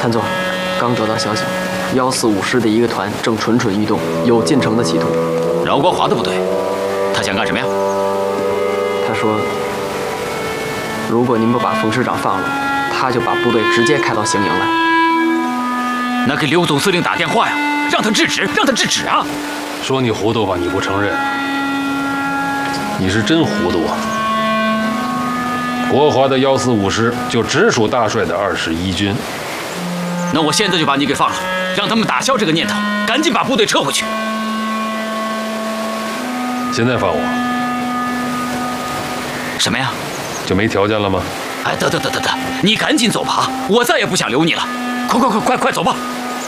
参座，刚得到消息，145师的一个团正蠢蠢欲动，有进城的企图。 饶光华的部队，他想干什么呀？ 他说，如果您不把冯师长放了，他就把部队直接开到行营来。 那给刘总司令打电话呀，让他制止，让他制止啊！ 说你糊涂吧，你不承认，你是真糊涂啊！国华的145师就直属大帅的21军。 那我现在就把你给放了，让他们打消这个念头，赶紧把部队撤回去。 现在放我？ 什么呀？ 就没条件了吗？ 哎，得，你赶紧走吧，我再也不想留你了。快走吧！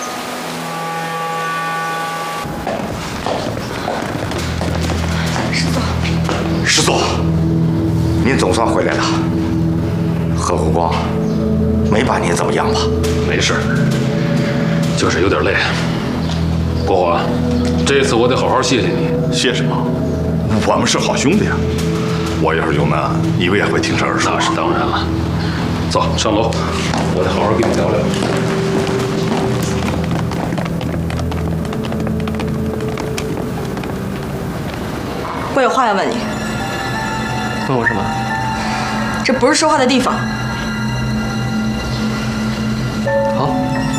师座，您总算回来了。何国光没把您怎么样吧？ 没事，就是有点累。国华，这次我得好好谢谢你。 谢什么？我们是好兄弟啊！我要是有难，你们也会挺身而出。 那是当然了。走，上楼，我得好好跟你聊聊。 我有话要问你。 问我什么？ 这不是说话的地方。 好。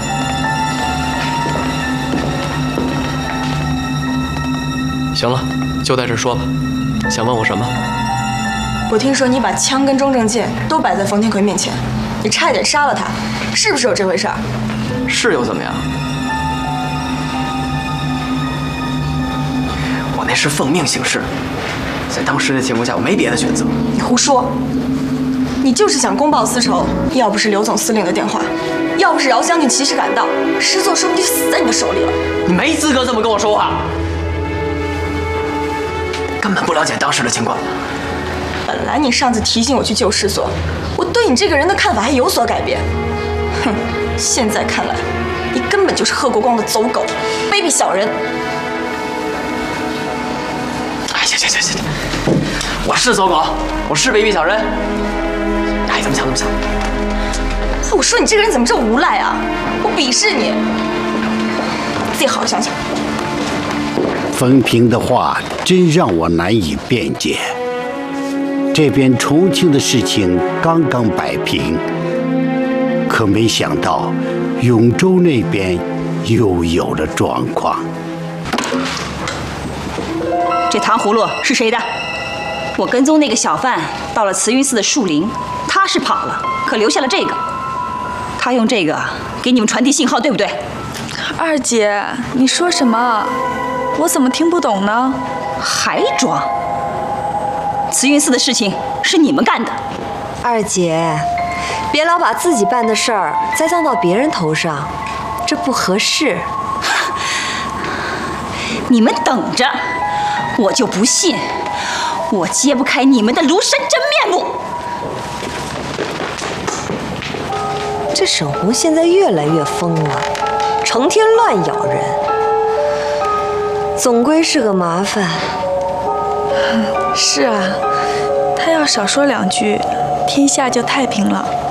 行了，就在这说吧。想问我什么？ 我听说你把枪跟中正剑都摆在冯天奎面前，你差一点杀了他，是不是有这回事儿？ 是又怎么样？我那是奉命行事，在当时的情况下，我没别的选择。 你胡说！你就是想公报私仇。要不是刘总司令的电话，要不是饶将军及时赶到，师座说不定就死在你的手里了。 你没资格这么跟我说话，根本不了解当时的情况。 本来你上次提醒我去救师座，我对你这个人的看法还有所改变。哼，现在看来，你根本就是贺国光的走狗，卑鄙小人。 哎，行，我是走狗，我是卑鄙小人。哎，怎么想？ 我说你这个人怎么这么无赖啊！我鄙视你，自己好好想想。 冯平的话真让我难以辩解。这边重庆的事情刚刚摆平，可没想到永州那边又有了状况。 这糖葫芦是谁的？我跟踪那个小贩到了慈云寺的树林，他是跑了，可留下了这个。他用这个给你们传递信号，对不对？ 二姐，你说什么？我怎么听不懂呢？ 还装！慈云寺的事情是你们干的。 二姐，别老把自己办的事儿栽赃到别人头上，这不合适。 你们等着，我就不信我揭不开你们的庐山真面目。 这沈红现在越来越疯了，成天乱咬人，总归是个麻烦。 是啊，他要少说两句，天下就太平了。